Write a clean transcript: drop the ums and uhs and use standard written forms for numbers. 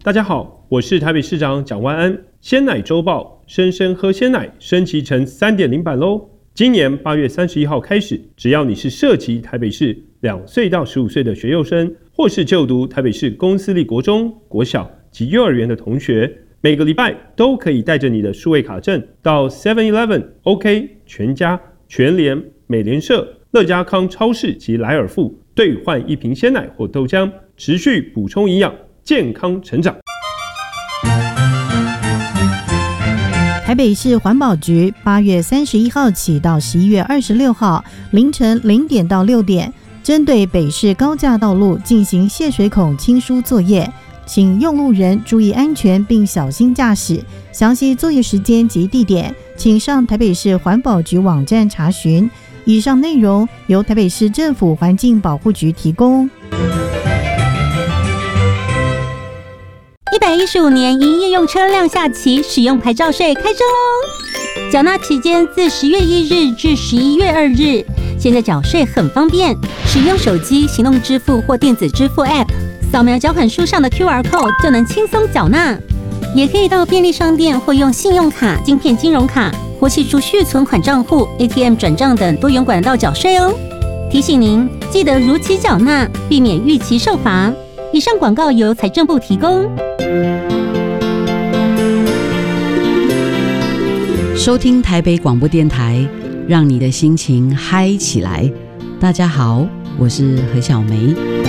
大家好，我是台北市长蒋万安。鲜奶周报，生生喝鲜奶升级成 3.0 版咯。今年8月31号开始，只要你是涉及台北市2岁到15岁的学幼生，或是就读台北市公私立国中、国小及幼儿园的同学，每个礼拜都可以带着你的数位卡证到 7-Eleven、OK、全家、全联、美联社、乐家康超市及莱尔富兑换1瓶鲜奶或豆浆，持续补充营养，健康成长。 台北市环保局8月31号起到11月26号凌晨0点到6点，针对北市高架道路进行泄水孔清疏作业，请用路人注意安全并小心驾驶。详细作业时间及地点，请上台北市环保局网站查询。以上内容由台北市政府环境保护局提供。 115年营业用车辆下期使用牌照税开征喽！缴纳期间自10月1日至11月2日。现在缴税很方便，使用手机行动支付或电子支付 App， 扫描缴款书上的 QR Code 就能轻松缴纳。也可以到便利商店或用信用卡、晶片金融卡或系储蓄存款账户、ATM 转账等多元管道缴税哦。提醒您，记得如期缴纳，避免逾期受罚。以上广告由财政部提供。 收听台北广播电台，让你的心情嗨起来。大家好，我是何小梅。